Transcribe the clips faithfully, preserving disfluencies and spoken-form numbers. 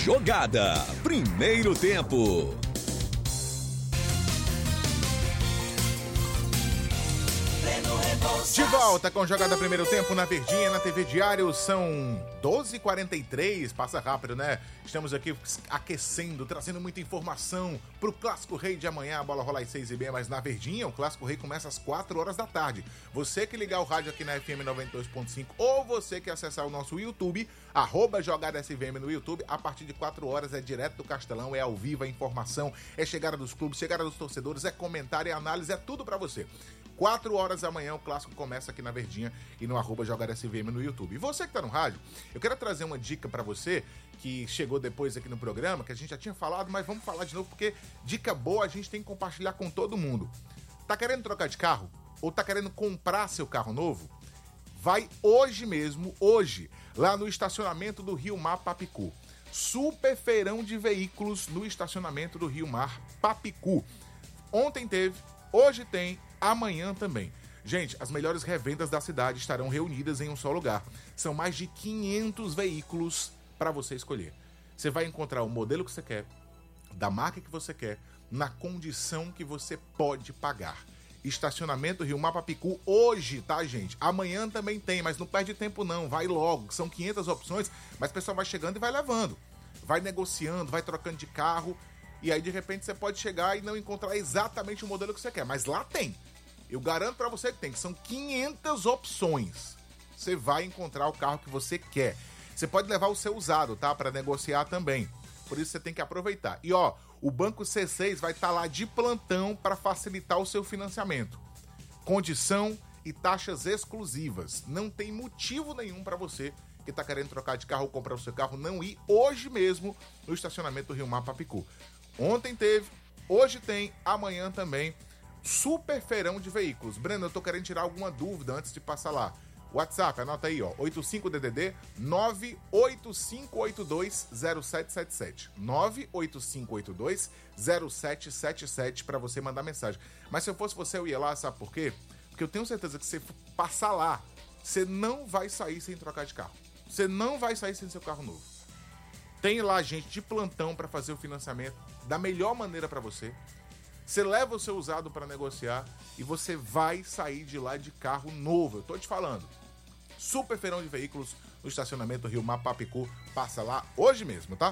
Jogada, primeiro tempo. De volta com Jogada Primeiro Tempo na Verdinha, na T V Diário, são doze e quarenta e três, passa rápido, né? Estamos aqui aquecendo, trazendo muita informação pro Clássico Rei de amanhã, a bola rola às seis e meia, mas na Verdinha o Clássico Rei começa às quatro horas da tarde. Você que ligar o rádio aqui na F M noventa e dois ponto cinco ou você que acessar o nosso YouTube, arroba Jogada S V M no YouTube, a partir de quatro horas é direto do Castelão, é ao vivo, é informação, é chegada dos clubes, chegada dos torcedores, é comentário, é análise, é tudo pra você. quatro horas da manhã o Clássico começa aqui na Verdinha e no arroba Jogada S V M no YouTube. E você que tá no rádio, eu quero trazer uma dica pra você que chegou depois aqui no programa, que a gente já tinha falado, mas vamos falar de novo porque dica boa a gente tem que compartilhar com todo mundo. Tá querendo trocar de carro? Ou tá querendo comprar seu carro novo? Vai hoje mesmo, hoje, lá no estacionamento do Rio Mar Papicu. Super feirão de veículos no estacionamento do Rio Mar Papicu. Ontem teve, hoje tem, amanhã também. Gente, as melhores revendas da cidade estarão reunidas em um só lugar. São mais de quinhentos veículos para você escolher. Você vai encontrar o modelo que você quer, da marca que você quer, na condição que você pode pagar. Estacionamento Rio Mar Papicu hoje, tá, gente? Amanhã também tem, mas não perde tempo não, vai logo. São quinhentas opções, mas o pessoal vai chegando e vai levando. Vai negociando, vai trocando de carro. E aí, de repente, você pode chegar e não encontrar exatamente o modelo que você quer. Mas lá tem. Eu garanto pra você que tem, que são quinhentas opções. Você vai encontrar o carro que você quer. Você pode levar o seu usado, tá? Pra negociar também. Por isso você tem que aproveitar. E ó, o Banco C seis vai estar lá de plantão para facilitar o seu financiamento. Condição e taxas exclusivas. Não tem motivo nenhum para você que tá querendo trocar de carro ou comprar o seu carro não ir hoje mesmo no estacionamento do Rio Mar Papicu. Ontem teve, hoje tem, amanhã também. Super feirão de veículos. Breno, eu tô querendo tirar alguma dúvida antes de passar lá. WhatsApp, anota aí, ó, oitenta e cinco D D D nove oito cinco oito dois zero sete sete sete. nove oito cinco oito dois zero sete sete sete para você mandar mensagem. Mas se eu fosse você, eu ia lá, sabe por quê? Porque eu tenho certeza que se você passar lá, você não vai sair sem trocar de carro. Você não vai sair sem seu carro novo. Tem lá gente de plantão para fazer o financiamento da melhor maneira para você. Você leva o seu usado para negociar e você vai sair de lá de carro novo. Eu tô te falando. Super feirão de veículos no estacionamento Rio Mar Papicu. Passa lá hoje mesmo, tá?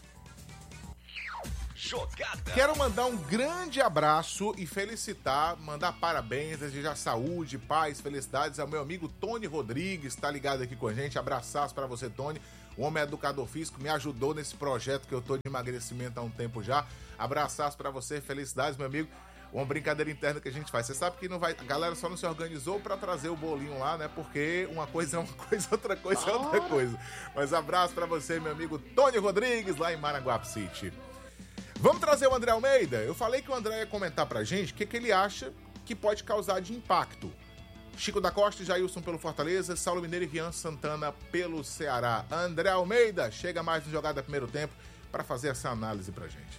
Jogada. Quero mandar um grande abraço e felicitar, mandar parabéns, desejar saúde, paz, felicidades ao meu amigo Tony Rodrigues, tá ligado aqui com a gente. Abraçaço pra você, Tony. O homem é educador físico, me ajudou nesse projeto que eu tô de emagrecimento há um tempo já. Abraçaço pra você, felicidades, meu amigo. Uma brincadeira interna que a gente faz. Você sabe que não vai, a galera só não se organizou pra trazer o bolinho lá, né? Porque uma coisa é uma coisa, outra coisa é outra coisa. Mas abraço pra você, meu amigo Tony Rodrigues, lá em Maranguape City. Vamos trazer o André Almeida? Eu falei que o André ia comentar pra gente o que, que ele acha que pode causar de impacto. Chico da Costa e Jailson pelo Fortaleza, Saulo Mineiro e Rian Santana pelo Ceará. André Almeida chega mais no Jogada Primeiro Tempo para fazer essa análise pra gente.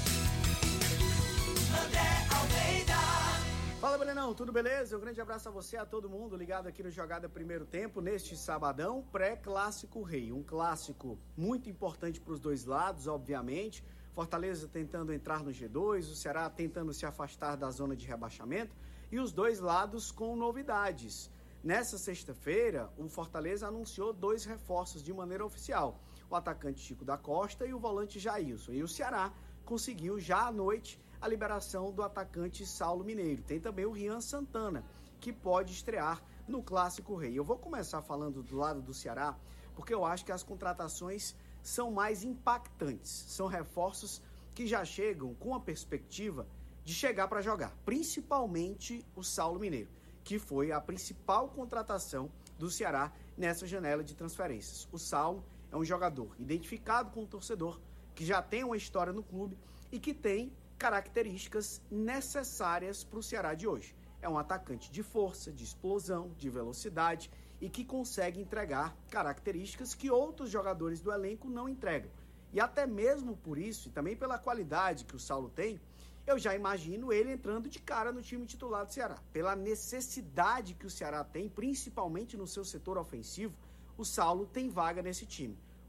André Almeida. Fala, Brenão, tudo beleza? Um grande abraço a você, a todo mundo ligado aqui no Jogada Primeiro Tempo, neste sabadão, pré-clássico rei. Um clássico muito importante para os dois lados, obviamente. Fortaleza tentando entrar no G dois, o Ceará tentando se afastar da zona de rebaixamento e os dois lados com novidades. Nessa sexta-feira, o Fortaleza anunciou dois reforços de maneira oficial, o atacante Chico da Costa e o volante Jailson. E o Ceará conseguiu já à noite a liberação do atacante Saulo Mineiro. Tem também o Rian Santana, que pode estrear no Clássico Rei. Eu vou começar falando do lado do Ceará, porque eu acho que as contratações são mais impactantes. São reforços que já chegam com a perspectiva de chegar para jogar, principalmente o Saulo Mineiro, que foi a principal contratação do Ceará nessa janela de transferências. O Saulo é um jogador identificado com o torcedor, que já tem uma história no clube e que tem características necessárias para o Ceará de hoje. É um atacante de força, de explosão, de velocidade e que consegue entregar características que outros jogadores do elenco não entregam. E até mesmo por isso, e também pela qualidade que o Saulo tem, eu já imagino ele entrando de cara no time titular do Ceará. Pela necessidade que o Ceará tem, principalmente no seu setor ofensivo, o Saulo tem vaga nesse time.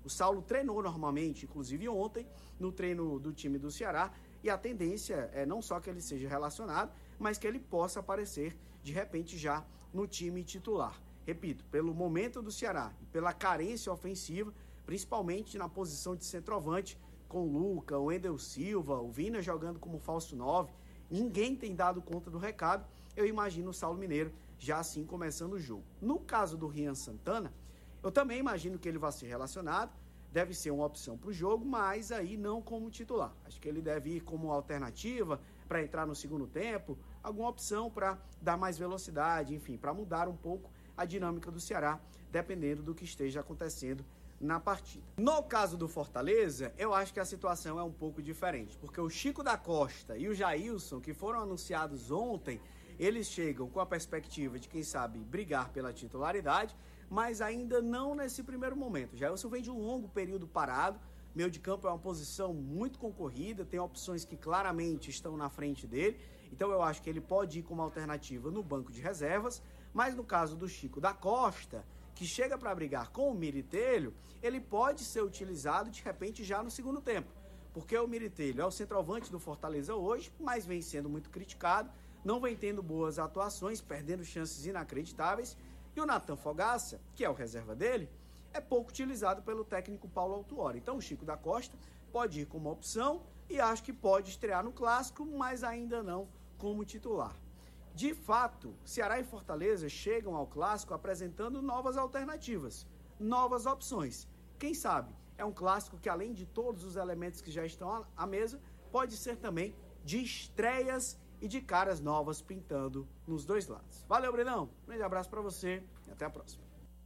O Saulo treinou normalmente, inclusive ontem, no treino do time do Ceará, e a tendência é não só que ele seja relacionado, mas que ele possa aparecer, de repente, já no time titular. Repito, pelo momento do Ceará e pela carência ofensiva, principalmente na posição de centroavante, com o Luca, o Wendel Silva, o Vina jogando como falso nove, ninguém tem dado conta do recado. Eu imagino o Saulo Mineiro já assim começando o jogo. No caso do Rian Santana, eu também imagino que ele vai ser relacionado, deve ser uma opção para o jogo, mas aí não como titular. Acho que ele deve ir como alternativa para entrar no segundo tempo, alguma opção para dar mais velocidade, enfim, para mudar um pouco a dinâmica do Ceará, dependendo do que esteja acontecendo na partida. No caso do Fortaleza, eu acho que a situação é um pouco diferente, porque o Chico da Costa e o Jailson, que foram anunciados ontem, eles chegam com a perspectiva de, quem sabe, brigar pela titularidade, mas ainda não nesse primeiro momento. Jailson vem de um longo período parado, meio de campo é uma posição muito concorrida, tem opções que claramente estão na frente dele, então eu acho que ele pode ir como alternativa no banco de reservas, mas no caso do Chico da Costa, que chega para brigar com o Miritelho, ele pode ser utilizado de repente já no segundo tempo, porque o Miritelho é o centroavante do Fortaleza hoje, mas vem sendo muito criticado, não vem tendo boas atuações, perdendo chances inacreditáveis, e o Nathan Fogaça, que é o reserva dele, é pouco utilizado pelo técnico Paulo Autuori. Então o Chico da Costa pode ir como opção e acho que pode estrear no Clássico, mas ainda não como titular. De fato, Ceará e Fortaleza chegam ao Clássico apresentando novas alternativas, novas opções. Quem sabe, é um Clássico que, além de todos os elementos que já estão à mesa, pode ser também de estreias e de caras novas pintando nos dois lados. Valeu, Brenão. Um grande abraço para você e até a próxima.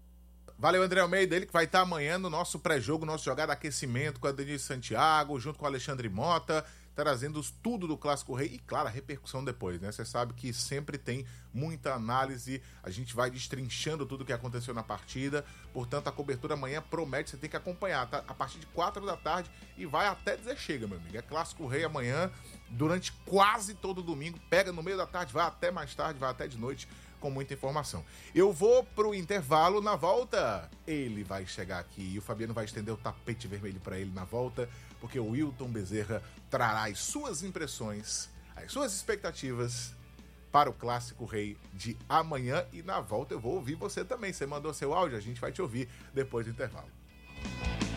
Valeu, André Almeida, ele que vai estar amanhã no nosso pré-jogo, nosso jogada aquecimento com a Denise Santiago, junto com o Alexandre Mota, trazendo tudo do Clássico Rei e, claro, a repercussão depois, né? Você sabe que sempre tem muita análise, a gente vai destrinchando tudo o que aconteceu na partida, portanto, a cobertura amanhã promete, você tem que acompanhar, tá? A partir de quatro da tarde e vai até dizer chega, meu amigo. É Clássico Rei amanhã, durante quase todo domingo, pega no meio da tarde, vai até mais tarde, vai até de noite, com muita informação. Eu vou pro intervalo, na volta ele vai chegar aqui e o Fabiano vai estender o tapete vermelho para ele na volta, porque o Wilton Bezerra trará as suas impressões, as suas expectativas para o Clássico Rei de amanhã, e na volta eu vou ouvir você também. Você mandou seu áudio, a gente vai te ouvir depois do intervalo.